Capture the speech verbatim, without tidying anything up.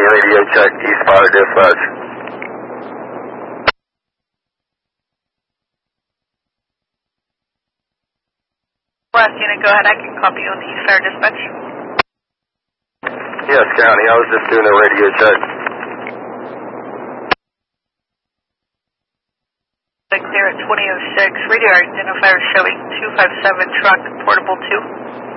radio check, East Fire Dispatch. West unit, go ahead, I can copy you on the East Fire Dispatch. Yes, County, I was just doing a radio check. Clear at twenty oh six, radio identifier showing two five seven truck, portable two.